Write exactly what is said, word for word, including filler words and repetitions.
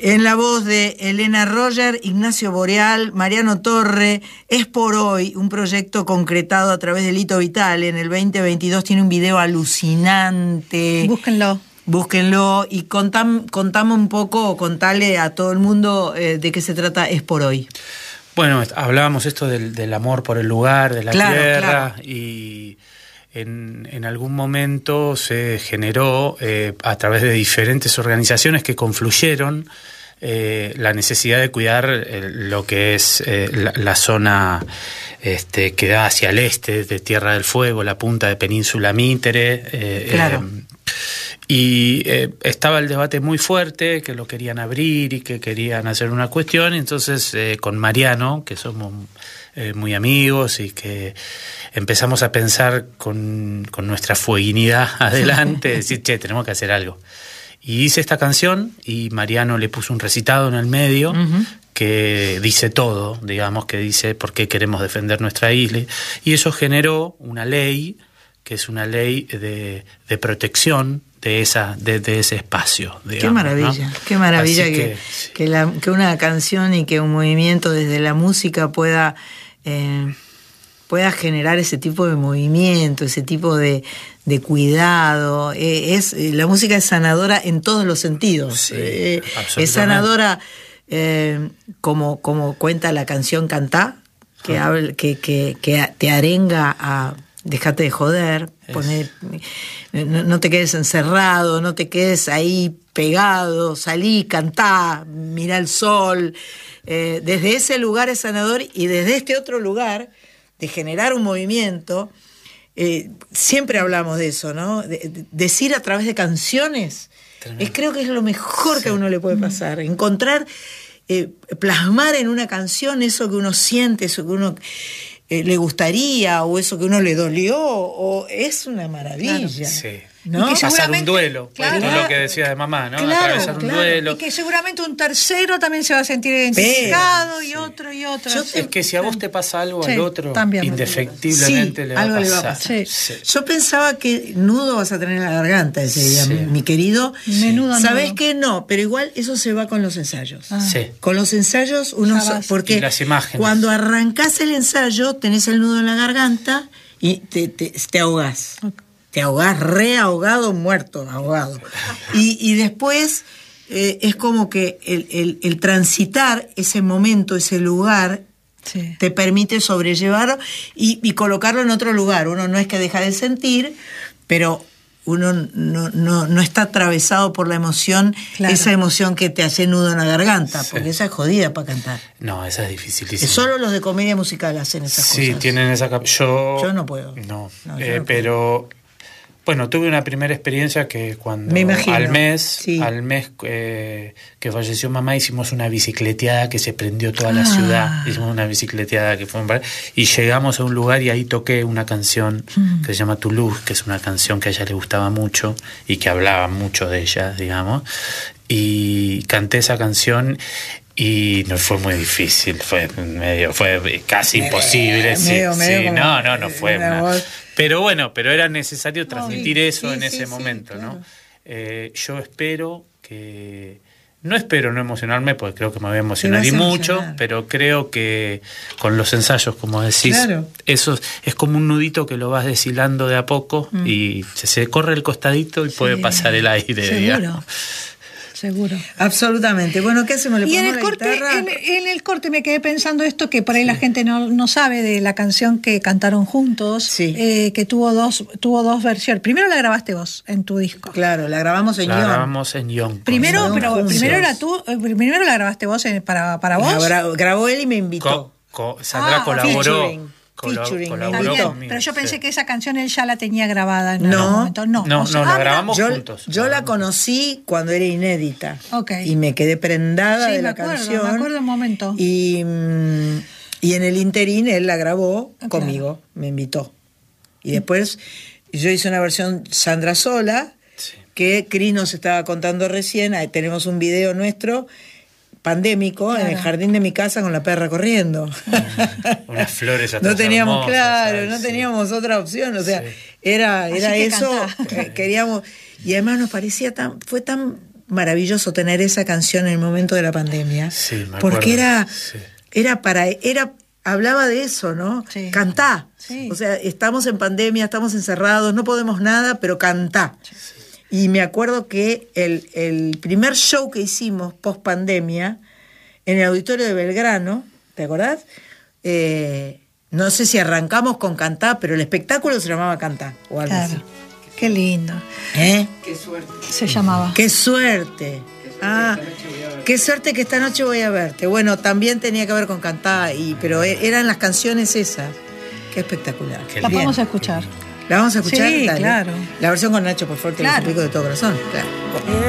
En la voz de Elena Roger, Ignacio Boreal, Mariano Torre, Es por Hoy, un proyecto concretado a través de Lito Vitale. En el veinte veintidós tiene un video alucinante. Búsquenlo. Búsquenlo y contam, contame un poco, contale a todo el mundo eh, de qué se trata Es por Hoy. Bueno, hablábamos esto del, del amor por el lugar, de la claro, tierra, claro. y en, en algún momento se generó eh, a través de diferentes organizaciones que confluyeron eh, la necesidad de cuidar eh, lo que es eh, la, la zona este, que da hacia el este de Tierra del Fuego, la punta de Península Mitre. Eh, claro. Eh, Y eh, estaba el debate muy fuerte, que lo querían abrir y que querían hacer una cuestión. Entonces, eh, con Mariano, que somos eh, muy amigos y que empezamos a pensar con, con nuestra fueguinidad adelante, decir, che, tenemos que hacer algo. Y hice esta canción y Mariano le puso un recitado en el medio, uh-huh, que dice todo, digamos, que dice por qué queremos defender nuestra isla. Y eso generó una ley, que es una ley de, de protección de esa de, de ese espacio, digamos, qué maravilla, ¿no? Qué maravilla que, que, sí. que, la, que una canción y que un movimiento desde la música pueda eh, pueda generar ese tipo de movimiento, ese tipo de, de cuidado. Eh, es la música es sanadora en todos los sentidos. Sí, eh, es sanadora eh, como como cuenta la canción Cantá, que ah. habla, que, que que te arenga a dejate de joder, poner, no, no te quedes encerrado, no te quedes ahí pegado, salí, cantá, mirá el sol. Eh, desde ese lugar es sanador y desde este otro lugar de generar un movimiento, eh, siempre hablamos de eso, ¿no? De, de, decir a través de canciones, es, creo que es lo mejor, sí, que a uno le puede pasar, encontrar, eh, plasmar en una canción eso que uno siente, eso que uno... Eh, le gustaría, o eso que uno le dolió, o es una maravilla. Claro. Sí. ¿No? Y pasar un duelo, claro, esto es lo que decía de mamá, ¿no? Claro, atravesar un claro. duelo. Y que seguramente un tercero también se va a sentir identificado, pero, y sí, otro y otro. Yo es que si a vos te pasa algo, sí, al otro también, indefectiblemente sí, le, va algo a le va a pasar. pasar. Sí. Sí. Yo pensaba que nudo vas a tener en la garganta ese día, sí, mi, mi querido. Menudo ¿Sabés nudo. que no? Pero igual eso se va con los ensayos. Ah. Sí. Con los ensayos uno... So, porque y las imágenes. Cuando arrancás el ensayo tenés el nudo en la garganta y te, te, te ahogás. Okay. Te ahogás, re ahogado, muerto, ahogado. Y, y después eh, es como que el, el, el transitar ese momento, ese lugar, sí, te permite sobrellevarlo y, y colocarlo en otro lugar. Uno no es que deja de sentir, pero uno no, no, no está atravesado por la emoción, claro, esa emoción que te hace nudo en la garganta, sí, porque esa es jodida para cantar. No, esa es dificilísima. Solo los de comedia musical hacen esas sí, cosas. Sí, tienen esa cap- yo Yo no puedo. No, no, eh, no pero... puedo. Bueno, tuve una primera experiencia que cuando Me imagino, al mes, sí, al mes eh, que falleció mamá, hicimos una bicicleteada que se prendió toda la ah. ciudad. Hicimos una bicicleteada que fue un... y llegamos a un lugar y ahí toqué una canción mm. que se llama Tu Luz, que es una canción que a ella le gustaba mucho y que hablaba mucho de ella, digamos. Y canté esa canción. Y no fue muy difícil, fue medio, fue casi imposible. Sí, medio, medio sí, no, no, no fue una. Voz. Pero bueno, pero era necesario transmitir oh, sí, eso sí, en sí, ese sí, momento, claro. ¿no? Eh, yo espero que. No espero no emocionarme, porque creo que me voy a emocionar y mucho, pero creo que con los ensayos, como decís, claro, eso es como un nudito que lo vas deshilando de a poco mm. y se, se corre el costadito y sí, puede pasar el aire, seguro. digamos. Seguro. Absolutamente. Bueno, ¿qué hacemos? ¿Le y en el la corte, guitarra? En, en el corte me quedé pensando esto, que por ahí sí, la gente no, no sabe de la canción que cantaron juntos, sí, eh, que tuvo dos, tuvo dos versiones. Primero la grabaste vos en tu disco. Claro, la grabamos en La Yon. grabamos en Yon. Primero, pero juntos. primero era tú, primero la grabaste vos en, para, para vos. La gra- grabó él y me invitó. Co- co- Sandra ah, colaboró. Featuring. Featuring, colaboró bien, conmigo, pero yo pensé sí, que esa canción él ya la tenía grabada en no, algún momento. No, no, o sea, no la ah, grabamos yo, juntos. Yo la conocí cuando era inédita. Okay. Y me quedé prendada sí, de me la acuerdo, canción. Me acuerdo un momento. Y, y en el interín él la grabó okay, conmigo, me invitó. Y después yo hice una versión Sandra sola, sí, que Cris nos estaba contando recién. Ahí tenemos un video nuestro pandémico, claro, en el jardín de mi casa con la perra corriendo. Unas flores atrás. No teníamos, hermosas, claro, ¿sabes? no sí, teníamos otra opción, o sea, sí, era, era eso, eh, queríamos, y además nos parecía tan, fue tan maravilloso tener esa canción en el momento de la pandemia. Sí, me porque acuerdo. era, Sí. era para, era, hablaba de eso, ¿no? Sí. Cantá. Sí. O sea, estamos en pandemia, estamos encerrados, no podemos nada, pero cantá. Sí. Y me acuerdo que el, el primer show que hicimos post pandemia en el auditorio de Belgrano, ¿te acordás? Eh, no sé si arrancamos con Cantá, pero el espectáculo se llamaba Cantá o algo Claro. así. Qué lindo. ¿Eh? Qué suerte. Se llamaba. ¡Qué suerte! Ah, qué suerte que esta noche voy a verte. Bueno, también tenía que ver con Cantá, y, pero e- eran las canciones esas. Qué espectacular. Qué La Bien. vamos a escuchar. ¿La vamos a escuchar? Sí, Dale. claro. La versión con Nacho, por favor, te lo Claro. suplico de todo corazón. Claro.